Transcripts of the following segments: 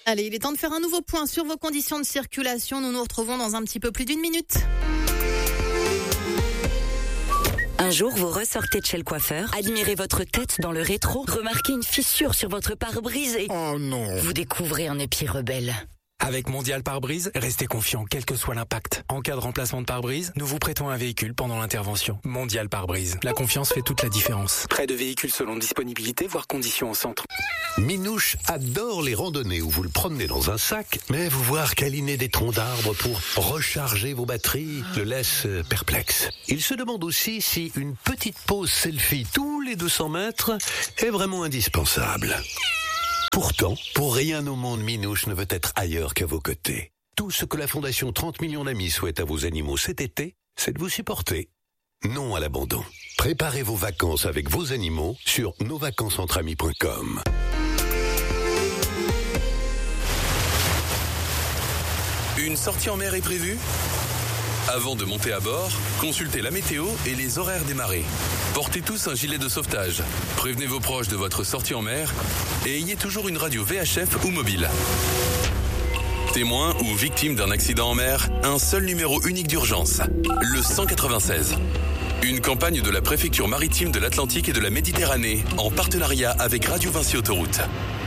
Allez, il est temps de faire un nouveau point sur vos conditions de circulation. Nous nous retrouvons dans un petit peu plus d'une minute. Un jour, vous ressortez de chez le coiffeur, admirez votre tête dans le rétro, remarquez une fissure sur votre pare-brise et... Oh non! Vous découvrez un épi rebelle. Avec Mondial Pare-Brise, restez confiant quel que soit l'impact. En cas de remplacement de pare-brise, nous vous prêtons un véhicule pendant l'intervention. Mondial Pare-Brise. La confiance fait toute la différence. Prêt de véhicules selon disponibilité, voire conditions au centre. Minouche adore les randonnées où vous le promenez dans un sac, mais vous voir câliner des troncs d'arbres pour recharger vos batteries le laisse perplexe. Il se demande aussi si une petite pause selfie tous les 200 mètres est vraiment indispensable. Pourtant, pour rien au monde, Minouche ne veut être ailleurs qu'à vos côtés. Tout ce que la Fondation 30 millions d'amis souhaite à vos animaux cet été, c'est de vous supporter. Non à l'abandon. Préparez vos vacances avec vos animaux sur nosvacancesentramis.com. Une sortie en mer est prévue ? Avant de monter à bord, consultez la météo et les horaires des marées. Portez tous un gilet de sauvetage. Prévenez vos proches de votre sortie en mer et ayez toujours une radio VHF ou mobile. Témoin ou victime d'un accident en mer, un seul numéro unique d'urgence, le 196. Une campagne de la préfecture maritime de l'Atlantique et de la Méditerranée en partenariat avec Radio Vinci Autoroute.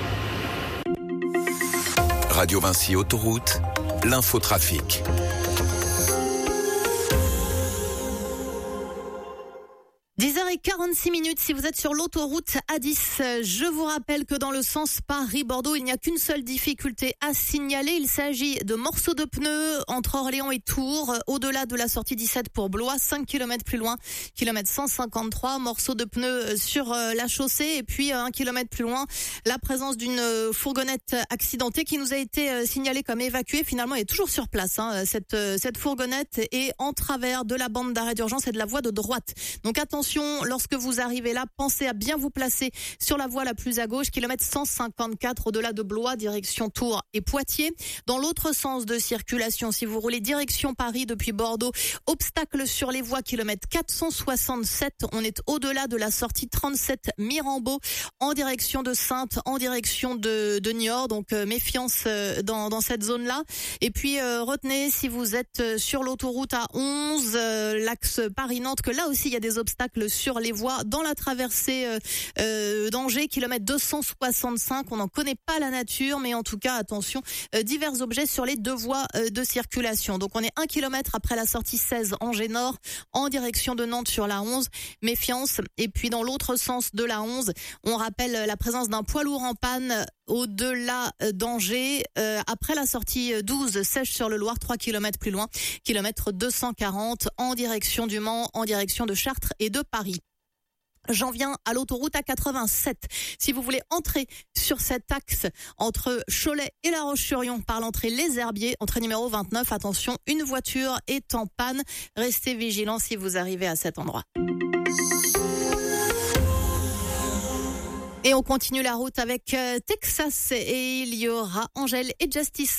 Radio Vinci Autoroute, l'infotrafic. 10h46 si vous êtes sur l'autoroute A10. Je vous rappelle que dans le sens Paris-Bordeaux, il n'y a qu'une seule difficulté à signaler. Il s'agit de morceaux de pneus entre Orléans et Tours, au-delà de la sortie 17 pour Blois, 5 km plus loin, kilomètre 153, morceaux de pneus sur la chaussée. Et puis 1 km plus loin, la présence d'une fourgonnette accidentée qui nous a été signalée comme évacuée. Finalement, elle est toujours sur place. Cette fourgonnette est en travers de la bande d'arrêt d'urgence et de la voie de droite. Donc attention, lorsque vous arrivez là, pensez à bien vous placer sur la voie la plus à gauche, kilomètre 154 au-delà de Blois, direction Tours et Poitiers. Dans l'autre sens de circulation, si vous roulez direction Paris depuis Bordeaux, obstacle sur les voies, kilomètre 467, on est au-delà de la sortie 37 Mirambeau, en direction de Saintes, en direction de Niort, donc méfiance dans cette zone-là. Et puis retenez, si vous êtes sur l'autoroute A11, l'axe Paris-Nantes, que là aussi il y a des obstacles sur les voies dans la traversée d'Angers, kilomètre 265. On n'en connaît pas la nature, mais en tout cas, attention, divers objets sur les deux voies de circulation. Donc on est 1 kilomètre après la sortie 16 Angers Nord, en direction de Nantes sur la 11. Méfiance. Et puis dans l'autre sens de la 11, on rappelle la présence d'un poids lourd en panne au-delà d'Angers, après la sortie 12 Sèche sur le Loir, 3 km plus loin, kilomètre 240, en direction du Mans, en direction de Chartres et de Paris. J'en viens à l'autoroute A87. Si vous voulez entrer sur cet axe entre Cholet et La Roche-sur-Yon par l'entrée Les Herbiers, entrée numéro 29, attention, une voiture est en panne. Restez vigilants si vous arrivez à cet endroit. Et on continue la route avec Texas et il y aura Angèle et Justice.